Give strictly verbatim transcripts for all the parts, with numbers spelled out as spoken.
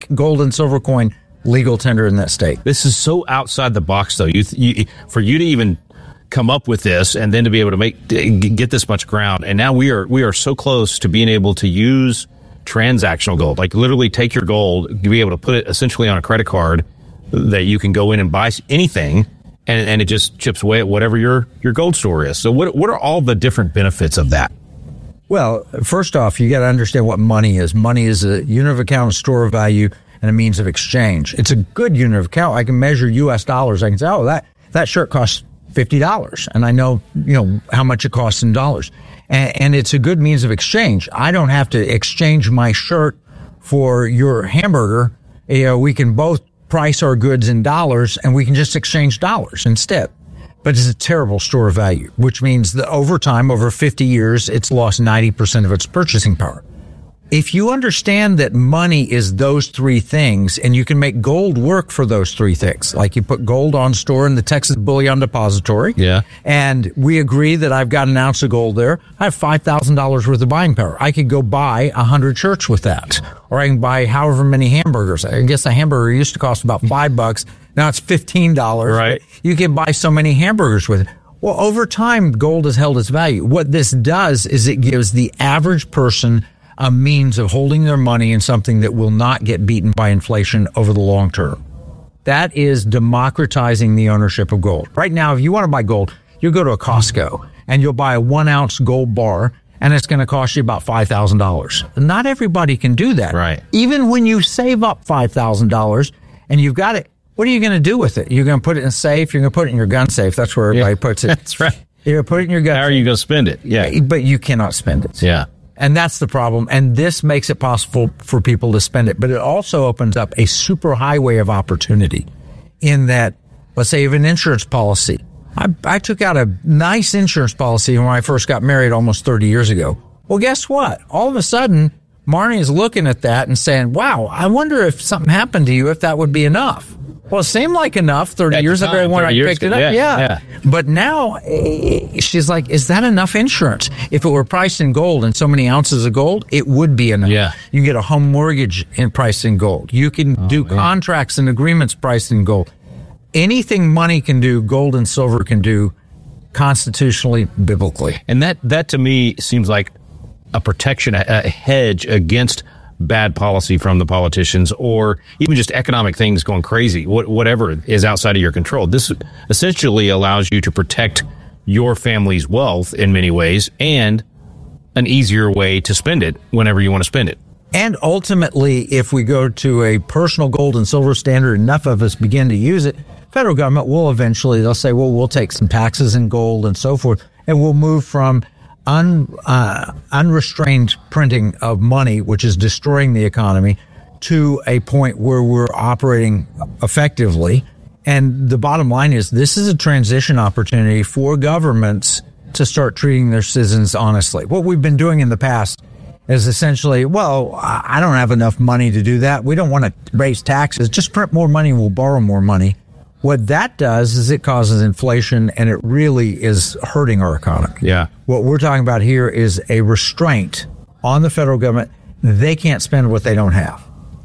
gold and silver coin legal tender in that state. This is so outside the box, though. You, you for you to even come up with this and then to be able to make get this much ground, and now we are we are so close to being able to use transactional gold, like literally take your gold, be able to put it essentially on a credit card that you can go in and buy anything, and, and it just chips away at whatever your your gold store is. So what what are all the different benefits of that? Well, first off, you got to understand what money is. Money is a unit of account, a store of value, and a means of exchange. It's a good unit of account. I can measure U S dollars. I can say, oh, that, that shirt costs fifty dollars. And I know, you know, how much it costs in dollars. And, and it's a good means of exchange. I don't have to exchange my shirt for your hamburger. You know, we can both price our goods in dollars and we can just exchange dollars instead. But it's a terrible store of value, which means that over time, over fifty years, it's lost ninety percent of its purchasing power. If you understand that money is those three things, and you can make gold work for those three things, like you put gold on store in the Texas Bullion Depository, yeah, and we agree that I've got an ounce of gold there, I have five thousand dollars worth of buying power. I could go buy one hundred shirts with that, or I can buy however many hamburgers. I guess a hamburger used to cost about five bucks. Now it's fifteen dollars. Right. You can buy so many hamburgers with it. Well, over time, gold has held its value. What this does is it gives the average person a means of holding their money in something that will not get beaten by inflation over the long term. That is democratizing the ownership of gold. Right now, if you want to buy gold, you go to a Costco and you'll buy a one ounce gold bar, and it's going to cost you about five thousand dollars. Not everybody can do that. Right. Even when you save up five thousand dollars and you've got it, what are you going to do with it? You're going to put it in a safe. You're going to put it in your gun safe. That's where everybody yeah, puts it. That's right. You're going to put it in your gun How safe. are you going to spend it? Yeah. But you cannot spend it. Yeah. And that's the problem. And this makes it possible for people to spend it. But it also opens up a super highway of opportunity in that, let's say you have an insurance policy. I, I took out a nice insurance policy when I first got married almost thirty years ago. Well, guess what? All of a sudden, Marnie is looking at that and saying, wow, I wonder if something happened to you, if that would be enough. Well, it seemed like enough thirty At years the time, ago when I thirty picked years it up. ago, yeah, Yeah. yeah. But now eh, she's like, is that enough insurance? If it were priced in gold and so many ounces of gold, it would be enough. Yeah. You can get a home mortgage in priced in gold. You can Oh, do man. contracts and agreements priced in gold. Anything money can do, gold and silver can do constitutionally, biblically. And that, that to me seems like a protection, a, a hedge against bad policy from the politicians, or even just economic things going crazy, what, whatever is outside of your control. This essentially allows you to protect your family's wealth in many ways, and an easier way to spend it whenever you want to spend it. And ultimately, if we go to a personal gold and silver standard, enough of us begin to use it, federal government will eventually, they'll say, well, we'll take some taxes in gold and so forth, and we'll move from Un, uh, unrestrained printing of money, which is destroying the economy, to a point where we're operating effectively. And the bottom line is this is a transition opportunity for governments to start treating their citizens honestly. What we've been doing in the past is essentially, well, I don't have enough money to do that. We don't want to raise taxes. Just print more money and we'll borrow more money. What that does is it causes inflation, and it really is hurting our economy. Yeah. What we're talking about here is a restraint on the federal government. They can't spend what they don't have.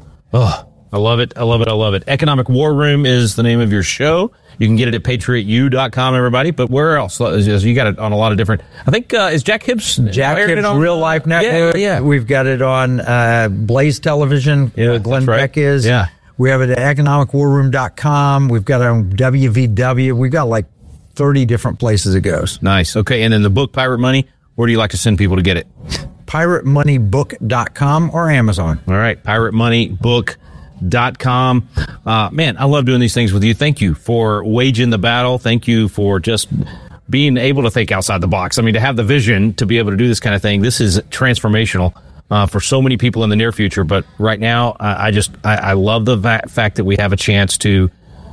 Oh, I love it. I love it. I love it. Economic War Room is the name of your show. You can get it at patriot u dot com, everybody. But where else? You got it on a lot of different, I think, uh, is Jack Hibbs? Jack aired Hibbs it on? Real Life Network. Yeah, yeah. We've got it on uh, Blaze Television, Yeah, where Glenn that's right. Beck is. Yeah. We have it at economic war room dot com. We've got it on W V W. We've got like thirty different places it goes. Nice. Okay. And then the book, Pirate Money, where do you like to send people to get it? pirate money book dot com or Amazon. All right. pirate money book dot com. Uh, man, I love doing these things with you. Thank you for waging the battle. Thank you for just being able to think outside the box. I mean, to have the vision to be able to do this kind of thing, this is transformational uh, for so many people in the near future. But right now, I, I just, I, I love the va- fact that we have a chance to,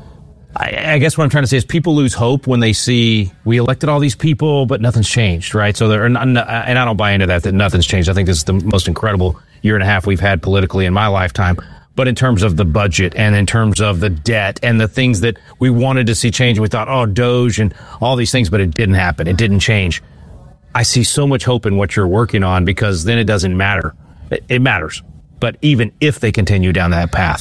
I, I guess what I'm trying to say is people lose hope when they see we elected all these people, but nothing's changed, right? So they're, and I don't buy into that, that nothing's changed. I think this is the most incredible year and a half we've had politically in my lifetime. But in terms of the budget and in terms of the debt and the things that we wanted to see change, we thought, oh, Doge and all these things, but it didn't happen. It didn't change. I see so much hope in what you're working on, because then it doesn't matter. It, it matters. But even if they continue down that path,